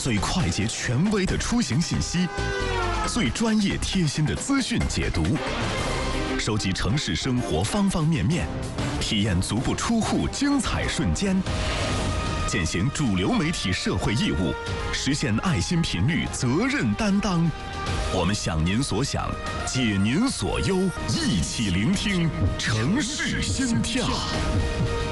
最快捷权威的出行信息，最专业贴心的资讯解读，收集城市生活方方面面，体验足不出户精彩瞬间，践行主流媒体社会义务，实现爱心频率责任担当。我们想您所想，解您所忧，一起聆听城市心跳。